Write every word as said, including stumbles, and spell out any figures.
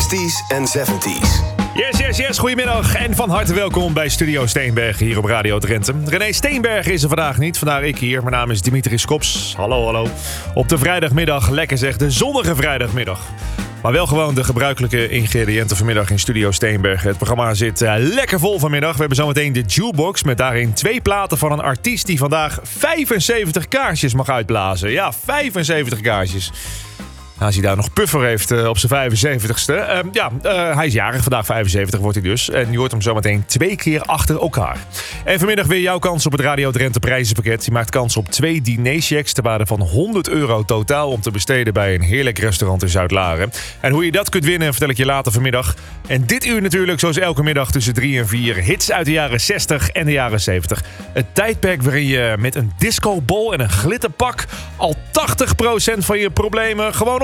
sixties en seventies. Yes, yes, yes. Goedemiddag en van harte welkom bij Studio Steenbergen hier op Radio Drenthe. René Steenbergen is er vandaag niet, vandaar ik hier. Mijn naam is Dimitris Kops. Hallo, hallo. Op de vrijdagmiddag, lekker zeg, de zonnige vrijdagmiddag. Maar wel gewoon de gebruikelijke ingrediënten vanmiddag in Studio Steenbergen. Het programma zit uh, lekker vol vanmiddag. We hebben zometeen de Jukebox met daarin twee platen van een artiest die vandaag vijfenzeventig kaarsjes mag uitblazen. Ja, vijfenzeventig kaarsjes. Als hij daar nog puffer heeft uh, op zijn vijfenzeventigste. Uh, ja, uh, hij is jarig, vandaag vijfenzeventig wordt hij dus. En je hoort hem zometeen twee keer achter elkaar. En vanmiddag weer jouw kans op het Radio Drenthe prijzenpakket. Je maakt kans op twee dinerchecks ter waarde van honderd euro totaal om te besteden bij een heerlijk restaurant in Zuid-Laren. En hoe je dat kunt winnen vertel ik je later vanmiddag. En dit uur natuurlijk, zoals elke middag tussen drie en vier. Hits uit de jaren zestig en de jaren zeventig. Het tijdperk waarin je met een discobol en een glitterpak al tachtig procent van je problemen gewoon